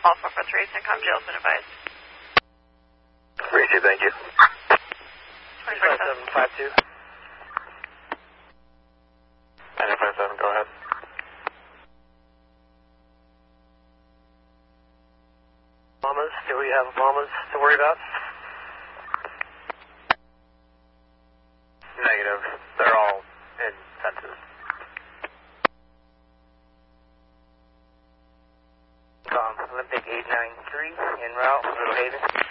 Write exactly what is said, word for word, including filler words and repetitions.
Call four four three, Syncom jail's been advised. Receive, thank you. twenty-four seven five two. nine five seven, go ahead. Mamas, do we have mamas to worry about? Negative. They're all in census. Um, Olympic eight nine three, en route, Little Haven.